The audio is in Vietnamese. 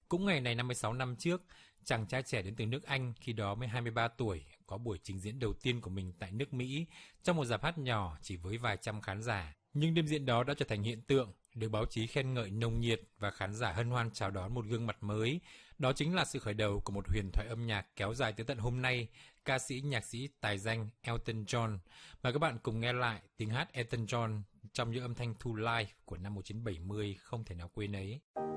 Cũng ngày này 56 năm trước, chàng trai trẻ đến từ nước Anh khi đó mới 23 tuổi có buổi trình diễn đầu tiên của mình tại nước Mỹ trong một rạp hát nhỏ chỉ với vài trăm khán giả. Nhưng đêm diễn đó đã trở thành hiện tượng, được báo chí khen ngợi nồng nhiệt và khán giả hân hoan chào đón một gương mặt mới. Đó chính là sự khởi đầu của một huyền thoại âm nhạc kéo dài tới tận hôm nay, ca sĩ nhạc sĩ tài danh Elton John. Mời các bạn cùng nghe lại tiếng hát Elton John trong những âm thanh thu live của năm 1970 không thể nào quên ấy.